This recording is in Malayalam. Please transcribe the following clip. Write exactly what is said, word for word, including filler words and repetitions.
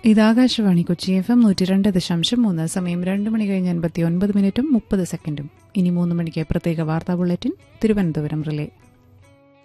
ഇത് ആകാശവാണി കൊച്ചി എഫ് എം നൂറ്റി രണ്ട് ദശാംശം മൂന്ന്. സമയം രണ്ട് മണി കഴിഞ്ഞ് അൻപത്തി ഒൻപത് മിനിറ്റും മുപ്പത് സെക്കൻഡും. ഇനി മൂന്ന് മണിക്ക് പ്രത്യേക വാർത്താ ബുള്ളറ്റിൻ തിരുവനന്തപുരം റിലേ.